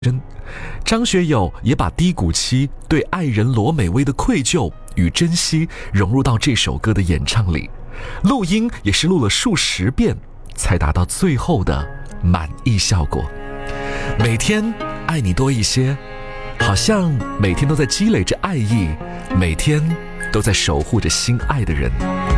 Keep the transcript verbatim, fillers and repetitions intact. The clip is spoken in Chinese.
张学友也把低谷期对爱人罗美薇的愧疚与珍惜融入到这首歌的演唱里，录音也是录了数十遍才达到最后的满意效果。每天爱你多一些，好像每天都在积累着爱意，每天都在守护着心爱的人。